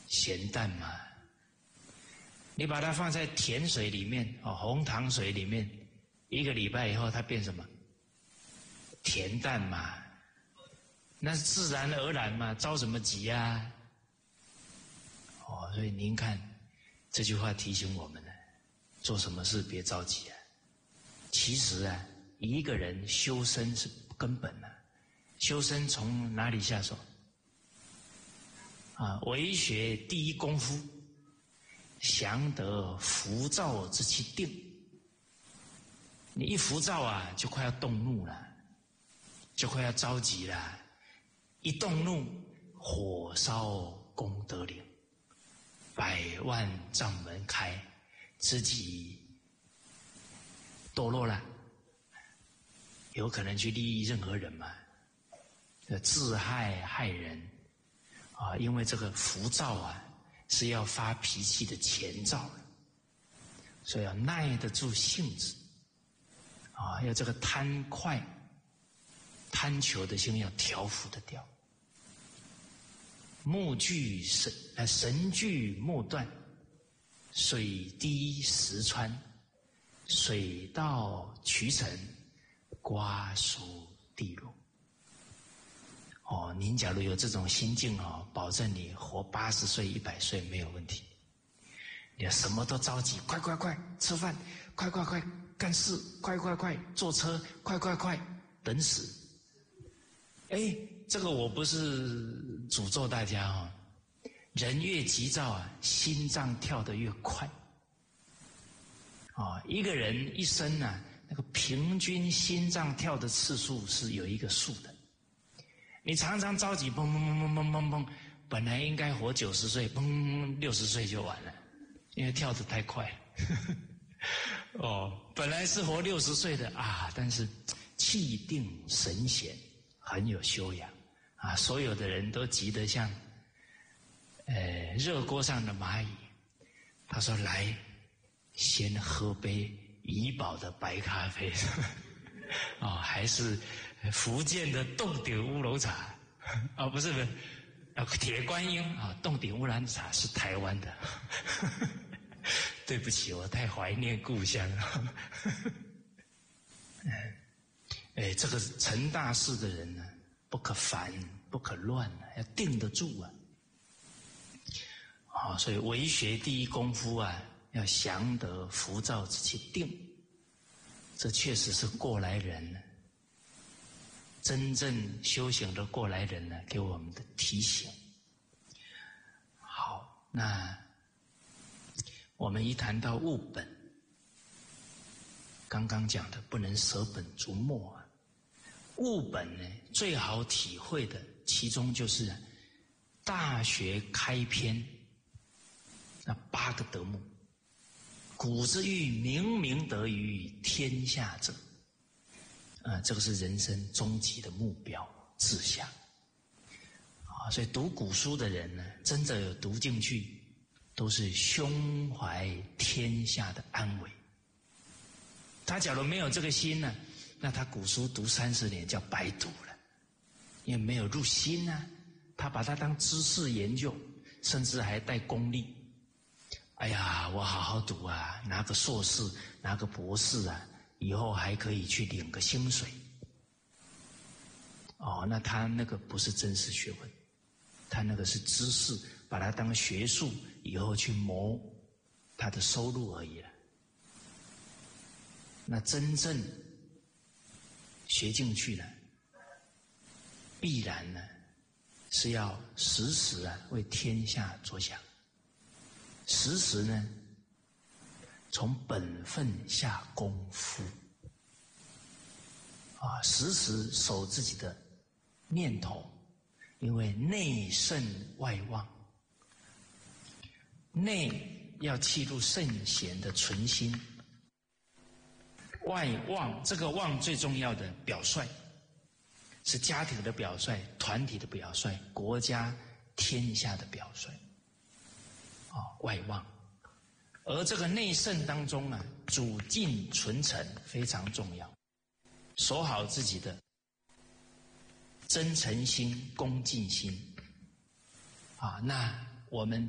咸淡嘛。你把它放在甜水里面，红糖水里面，1个礼拜以后它变什么？甜淡嘛。那是自然而然嘛，着什么急啊？所以您看这句话提醒我们呢，做什么事别着急啊。其实啊，一个人修身是根本啊。修身从哪里下手？为学第一功夫，降得浮躁之气定。你一浮躁啊，就快要动怒了，就快要着急了。一动怒，火烧功德林，100万丈门开，自己堕落了，有可能去利益任何人嘛，自害害人因为这个浮躁啊，是要发脾气的前兆，所以要耐得住性子要这个贪快贪求的心要调伏得掉。神聚木断，水滴石穿，水到渠成，瓜熟蒂落。您假如有这种心境保证你活80岁100岁没有问题。你什么都着急，快吃饭，快干事，快坐车，快等死。这个我不是诅咒大家人越急躁啊，心脏跳得越快一个人一生啊，那个平均心脏跳的次数是有一个数的。你常常着急，砰砰砰砰砰砰，本来应该活90岁，砰60岁就完了，因为跳得太快本来是活60岁的但是气定神闲，很有修养所有的人都急得像热锅上的蚂蚁。他说来，先喝杯怡宝的白咖啡还是福建的洞顶乌龙茶不是铁观音洞顶乌龙茶是台湾的对不起，我太怀念故乡了这个成大事的人呢，不可烦，不可乱要定得住所以为学第一功夫要降得浮躁之气定。这确实是过来人真正修行的过来人给我们的提醒。好，那我们一谈到务本，刚刚讲的不能舍本逐末务本呢，最好体会的其中就是大学开篇那8个德目。古之欲明明德于天下者这个是人生终极的目标志向所以读古书的人呢，真的有读进去，都是胸怀天下的安危。他假如没有这个心呢，那他古书读30年叫白读了，因为没有入心他把它当知识研究，甚至还带功利。我好好读拿个硕士，拿个博士以后还可以去领个薪水那他那个不是真实学问，他那个是知识，把它当学术以后去谋他的收入而已了。那真正学进去了，必然呢是要时时为天下着想，时时呢从本分下功夫时时守自己的念头，因为内圣外望，内要契入圣贤的存心，外望，这个望最重要的表率，是家庭的表率，团体的表率，国家天下的表率外望。而这个内圣当中主静存诚非常重要，守好自己的真诚心、恭敬心那我们